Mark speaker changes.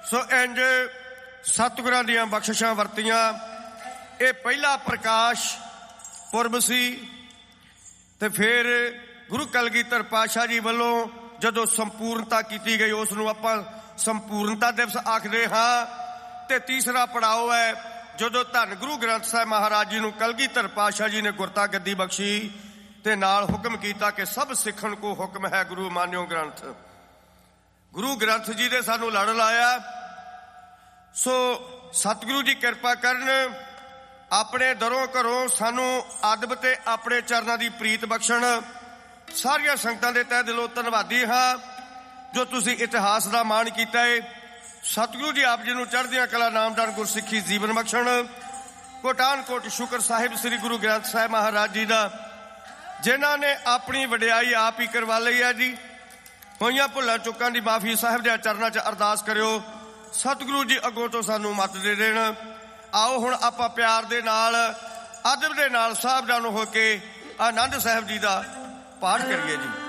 Speaker 1: ਸੋ ਇੰਜ ਸਤਿਗੁਰਾਂ ਦੀਆਂ ਬਖਸ਼ਿਸ਼ਾਂ ਵਰਤੀਆਂ। ਇਹ ਪਹਿਲਾ ਪ੍ਰਕਾਸ਼ ਪੁਰਬ ਸੀ ਤੇ ਫਿਰ ਗੁਰੂ ਕਲਗੀਧਰ ਪਾਤਸ਼ਾਹ ਜੀ ਵੱਲੋਂ ਜਦੋਂ ਸੰਪੂਰਨਤਾ ਕੀਤੀ ਗਈ ਉਸ ਨੂੰ ਆਪਾਂ ਸੰਪੂਰਨਤਾ ਦਿਵਸ ਆਖਦੇ ਹਾਂ। ਤੇ ਤੀਸਰਾ ਪੜਾਅ ਹੈ ਜਦੋਂ ਧੰਨ ਗੁਰੂ ਗ੍ਰੰਥ ਸਾਹਿਬ ਮਹਾਰਾਜ ਜੀ ਨੂੰ ਕਲਗੀਧਰ ਪਾਤਸ਼ਾਹ ਜੀ ਨੇ ਗੁਰਤਾ ਗੱਦੀ ਬਖਸ਼ੀ ਤੇ ਨਾਲ ਹੁਕਮ ਕੀਤਾ ਕਿ ਸਭ ਸਿੱਖਣ ਕੋ ਹੁਕਮ ਹੈ ਗੁਰੂ ਮਾਨਿਓ ਗ੍ਰੰਥ। ਗੁਰੂ ਗ੍ਰੰਥ ਜੀ ਦੇ ਸਾਨੂੰ ਲੜ ਲਾਇਆ। ਸੋ ਸਤਿਗੁਰੂ ਜੀ ਕਿਰਪਾ ਕਰਨ, ਆਪਣੇ ਦਰੋਂ ਘਰੋਂ ਸਾਨੂੰ ਅਦਬ ਤੇ ਆਪਣੇ ਚਰਨਾਂ ਦੀ ਪ੍ਰੀਤ ਬਖਸ਼ਣ। ਸਾਰੀਆਂ ਸੰਗਤਾਂ ਦੇ ਤਹਿ ਦਿਲੋਂ ਧੰਨਵਾਦੀ ਹਾਂ ਜੋ ਤੁਸੀਂ ਇਤਿਹਾਸ ਦਾ ਮਾਣ ਕੀਤਾ ਹੈ। ਸਤਿਗੁਰੂ ਜੀ ਆਪ ਜੀ ਨੂੰ ਚੜ੍ਹਦੀਆਂ ਕਲਾ ਨਾਮਦਾਨ ਗੁਰਸਿੱਖੀ ਜੀਵਨ ਬਖਸ਼ਣ। ਕੋਟਾਨ ਕੋਟ ਸ਼ੁਕਰ ਸਾਹਿਬ ਸ੍ਰੀ ਗੁਰੂ ਗ੍ਰੰਥ ਸਾਹਿਬ ਮਹਾਰਾਜ ਜੀ ਦਾ, ਜਿਨ੍ਹਾਂ ਨੇ ਆਪਣੀ ਵਡਿਆਈ ਆਪ ਹੀ ਕਰਵਾ ਲਈ ਹੈ ਜੀ। ਹੋਈਆਂ ਭੁੱਲਾਂ ਚੁੱਕਾਂ ਦੀ ਮਾਫੀ ਸਾਹਿਬ ਦੇ ਚਰਨਾਂ 'ਚ ਅਰਦਾਸ ਕਰਿਓ। ਸਤਿਗੁਰੂ ਜੀ ਅੱਗੋਂ ਤੋਂ ਸਾਨੂੰ ਮੱਤ ਦੇ ਦੇਣ। ਆਓ ਹੁਣ ਆਪਾਂ ਪਿਆਰ ਦੇ ਨਾਲ, ਅਦਬ ਦੇ ਨਾਲ ਸਾਵਧਾਨ ਹੋ ਕੇ ਆਨੰਦ ਸਾਹਿਬ ਜੀ ਦਾ ਪਾਠ ਕਰੀਏ ਜੀ।